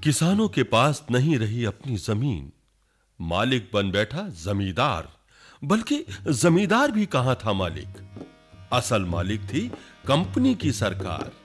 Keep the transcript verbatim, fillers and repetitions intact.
किसानों के पास नहीं रही अपनी जमीन, मालिक बन बैठा जमींदार। बल्कि जमींदार भी कहां था मालिक, असल मालिक थी कंपनी की सरकार।